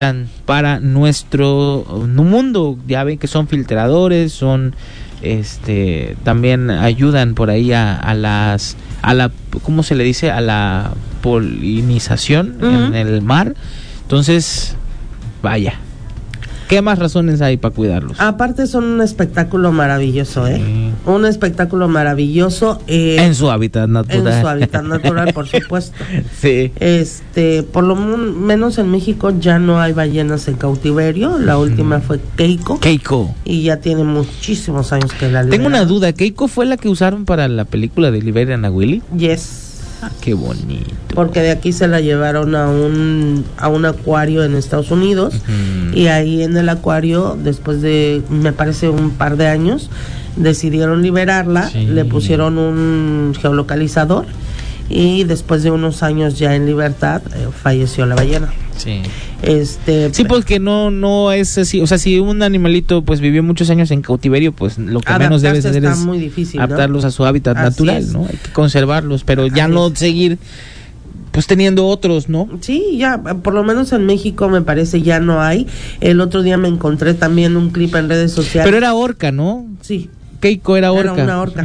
para nuestro mundo. Ya ven que son filtradores, son también ayudan por ahí a la ¿cómo se le dice? A la polinización en el mar. Entonces, vaya, ¿qué más razones hay para cuidarlos? Aparte son un espectáculo maravilloso, un espectáculo maravilloso en su hábitat natural. En su hábitat natural, por supuesto. Sí. Por lo menos en México ya no hay ballenas en cautiverio. La última fue Keiko. Y ya tiene muchísimos años que la liberaron. Tengo una duda, ¿Keiko fue la que usaron para la película de Liberian a Willy? Yes. Qué bonito. Porque de aquí se la llevaron a un acuario en Estados Unidos, y ahí en el acuario, después de, me parece, un par de años, decidieron liberarla, le pusieron un geolocalizador, y después de unos años ya en libertad, falleció la ballena. Sí. Sí, porque no es así, o sea, si un animalito pues vivió muchos años en cautiverio, pues lo que menos debes hacer es muy difícil, adaptarlos, ¿no?, a su hábitat natural, ¿no? Hay que conservarlos, pero ya no seguir pues teniendo otros, ¿no? Sí, ya, por lo menos en México me parece ya no hay. El otro día me encontré también un clip en redes sociales. Pero era orca, ¿no? Sí. Keiko era orca. Era una orca.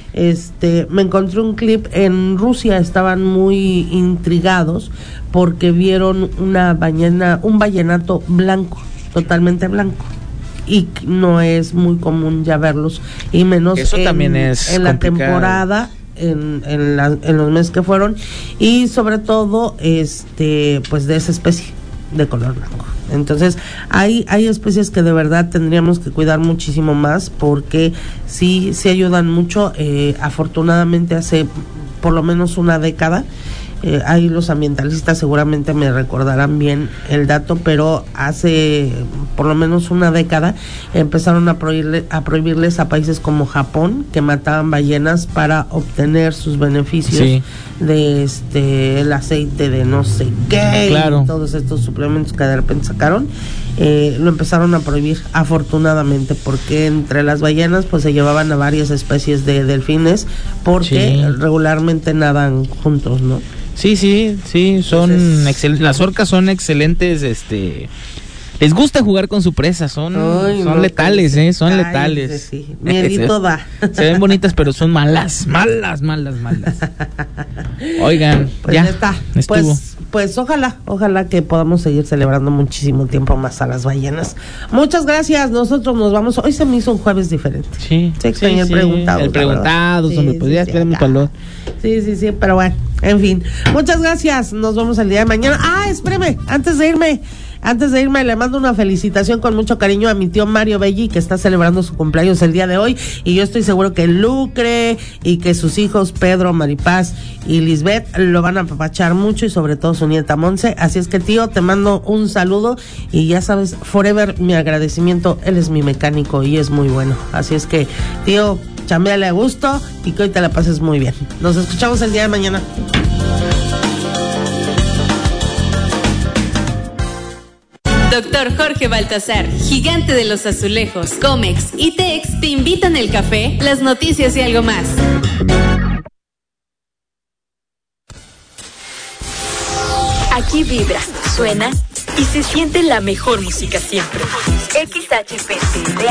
Me encontré un clip en Rusia, estaban muy intrigados porque vieron un vallenato blanco, totalmente blanco, y no es muy común ya verlos, y menos eso también es en la temporada, en los meses que fueron, y sobre todo pues de esa especie de color blanco. Entonces hay especies que de verdad tendríamos que cuidar muchísimo más, porque sí ayudan mucho. Afortunadamente hace por lo menos una década, ahí los ambientalistas seguramente me recordarán bien el dato, pero hace por lo menos una década empezaron a prohibirles a países como Japón, que mataban ballenas para obtener sus beneficios de el aceite de no sé qué, y todos estos suplementos que de repente sacaron. Lo empezaron a prohibir, afortunadamente, porque entre las ballenas pues se llevaban a varias especies de delfines, porque regularmente nadan juntos, ¿no? Sí, son excelentes. Las orcas son excelentes, les gusta jugar con su presa, son letales, son letales. Sí. Miedito da. Se ven bonitas, pero son malas. Oigan, pues ya está. Pues ojalá que podamos seguir celebrando muchísimo tiempo más a las ballenas. Muchas gracias, nosotros nos vamos. Hoy se me hizo un jueves diferente. Sí. Se extrañó el preguntado. El preguntado, podría estar muy calor. Sí, pero bueno, en fin. Muchas gracias, nos vemos el día de mañana. Espéreme, antes de irme, le mando una felicitación con mucho cariño a mi tío Mario Belli, que está celebrando su cumpleaños el día de hoy, y yo estoy seguro que Lucre y que sus hijos Pedro, Maripaz y Lisbeth lo van a apapachar mucho, y sobre todo su nieta Monse. Así es que, tío, te mando un saludo, y ya sabes, forever mi agradecimiento. Él es mi mecánico y es muy bueno. Así es que, tío, chambeale a gusto y que hoy te la pases muy bien. Nos escuchamos el día de mañana. Doctor Jorge Baltasar, gigante de los azulejos, Comex y Tex te invitan el café, las noticias y algo más. Aquí vibra, suena y se siente la mejor música siempre. XHPT